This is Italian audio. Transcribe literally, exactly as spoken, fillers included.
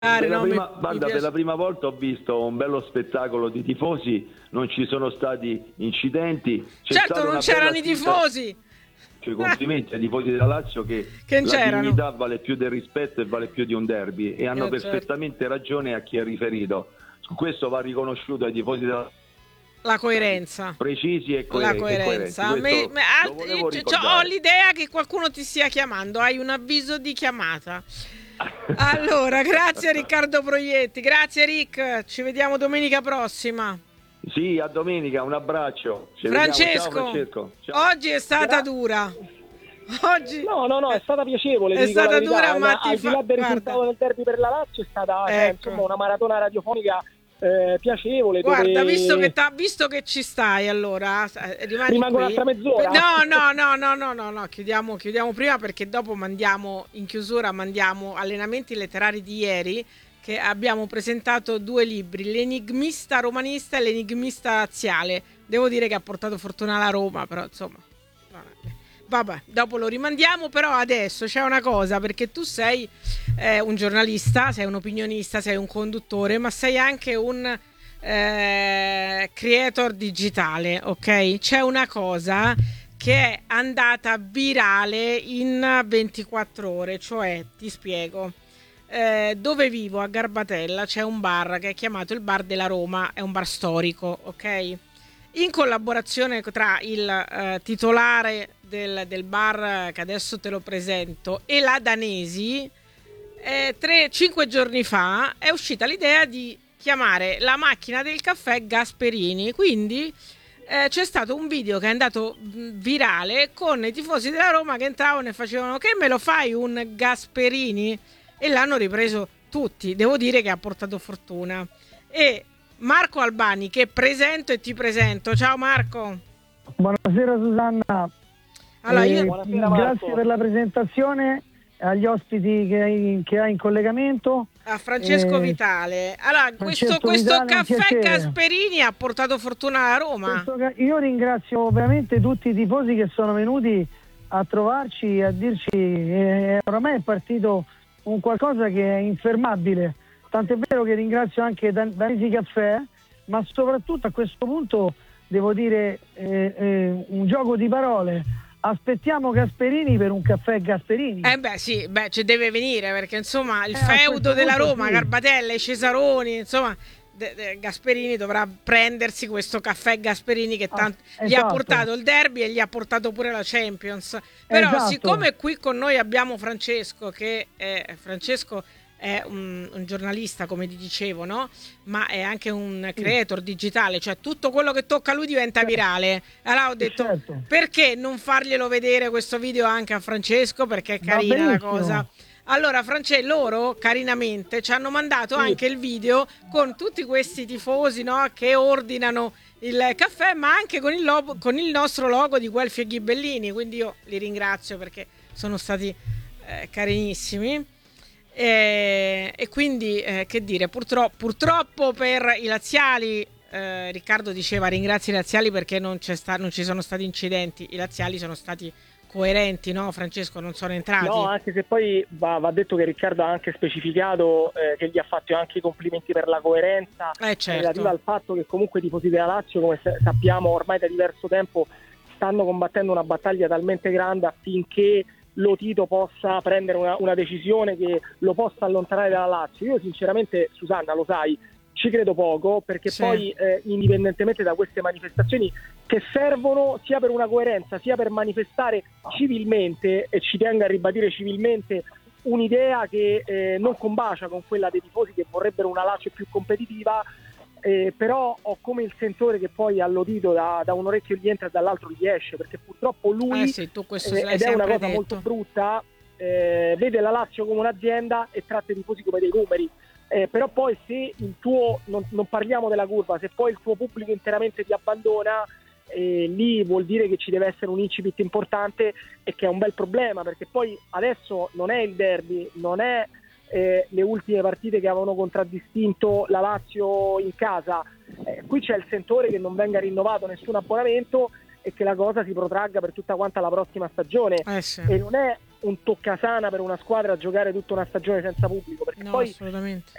Per la, no, prima, mi, guarda, mi per la prima volta ho visto un bello spettacolo di tifosi, non ci sono stati incidenti. C'è certo, non c'erano i tifosi. Cioè, complimenti ai tifosi della Lazio che, che la c'erano. dignità vale più del rispetto e vale più di un derby, e hanno Io perfettamente certo. ragione a chi ha riferito. Su questo va riconosciuto ai tifosi della Lazio. La coerenza. Precisi e, coer- la coerenza. e coerenti. Me, me, alt- cioè, ho l'idea che qualcuno ti stia chiamando, hai un avviso di chiamata. Allora, grazie Riccardo Proietti, grazie Rick, ci vediamo domenica prossima. Sì, a domenica, un abbraccio. Ci Francesco, Ciao, Francesco. Ciao. Oggi è stata Gra- dura. Oggi No, no, no, è stata piacevole. È stata dura, ma al di là del risultato del derby per la Lazio, è stata ecco. eh, insomma, una maratona radiofonica eh, piacevole. Guarda, dove... visto, che ta- visto che ci stai, allora rimani rimango qui. un'altra mezz'ora. No, no, no, no, no, no, no. Chiudiamo, chiudiamo prima, perché dopo mandiamo in chiusura mandiamo allenamenti letterari di ieri, che abbiamo presentato due libri, l'enigmista romanista e l'enigmista laziale. Devo dire che ha portato fortuna alla Roma, però insomma vabbè, dopo lo rimandiamo. Però adesso c'è una cosa, perché tu sei eh, un giornalista, sei un opinionista, sei un conduttore, ma sei anche un eh, creator digitale, ok? C'è una cosa che è andata virale in ventiquattro ore, cioè ti spiego. Eh, dove vivo, a Garbatella, c'è un bar che è chiamato il Bar della Roma, è un bar storico, ok? In collaborazione tra il eh, titolare del, del bar, che adesso te lo presento, e la Danesi, eh, tre, cinque giorni fa è uscita l'idea di chiamare la macchina del caffè Gasperini. Quindi eh, c'è stato un video che è andato virale con i tifosi della Roma che entravano e facevano: che me lo fai un Gasperini? E l'hanno ripreso tutti. Devo dire che ha portato fortuna. E Marco Albani, che presento e ti presento. Ciao Marco. Buonasera Susanna. Allora, io... eh, Buonasera, grazie per la presentazione, agli ospiti che hai, che hai in collegamento. A Francesco eh, Vitale. Allora, questo, questo Vitale, caffè Gasperini ha portato fortuna alla Roma. Questo, io ringrazio veramente tutti i tifosi che sono venuti a trovarci, a dirci eh, oramai è partito un qualcosa che è infermabile. Tant'è vero che ringrazio anche Danesi Caffè, ma soprattutto a questo punto devo dire eh, eh, un gioco di parole. Aspettiamo Gasperini per un caffè Gasperini. Eh beh sì, beh ci deve venire, perché insomma il eh, feudo della Roma, sì. Garbatella, i Cesaroni, insomma de- de- Gasperini dovrà prendersi questo caffè Gasperini che tanto ah, esatto. gli ha portato il derby e gli ha portato pure la Champions. Però esatto. siccome qui con noi abbiamo Francesco, che è Francesco è un, un giornalista, come ti dicevo, no? Ma è anche un creator digitale, cioè tutto quello che tocca lui diventa virale. Allora ho detto, certo. perché non farglielo vedere questo video anche a Francesco, perché è carina la cosa. Allora Francesco, loro carinamente ci hanno mandato sì. anche il video con tutti questi tifosi, no? Che ordinano il caffè, ma anche con il, logo, con il nostro logo di Guelfi e Ghibellini, quindi io li ringrazio perché sono stati eh, carinissimi. E, e quindi eh, che dire, purtroppo, purtroppo per i laziali, eh, Riccardo diceva ringrazio i laziali perché non, c'è sta, non ci sono stati incidenti. I laziali sono stati coerenti, no Francesco? Non sono entrati. No, anche se poi va, va detto che Riccardo ha anche specificato eh, che gli ha fatto anche i complimenti per la coerenza eh, certo. relativa al fatto che comunque i tifosi della Lazio, come sappiamo ormai da diverso tempo, stanno combattendo una battaglia talmente grande affinché lo Tito possa prendere una, una decisione che lo possa allontanare dalla Lazio. Io sinceramente, Susanna, lo sai, ci credo poco, perché sì. poi eh, indipendentemente da queste manifestazioni che servono sia per una coerenza sia per manifestare civilmente, e ci tengo a ribadire civilmente, un'idea che eh, non combacia con quella dei tifosi che vorrebbero una Lazio più competitiva. Eh, però ho come il sentore che poi all'udito da, da un orecchio gli entra e dall'altro gli esce, perché purtroppo lui eh sì, tu questo eh, ed è una cosa detto. molto brutta, eh, vede la Lazio come un'azienda e tratta i tifosi come dei numeri, eh, però poi se il tuo non, non parliamo della curva, se poi il tuo pubblico interamente ti abbandona, eh, lì vuol dire che ci deve essere un incipit importante, e che è un bel problema, perché poi adesso non è il derby, non è Eh, le ultime partite che avevano contraddistinto la Lazio in casa, eh, qui c'è il sentore che non venga rinnovato nessun abbonamento e che la cosa si protragga per tutta quanta la prossima stagione, eh sì. e non è un toccasana per una squadra giocare tutta una stagione senza pubblico, perché No, poi assolutamente.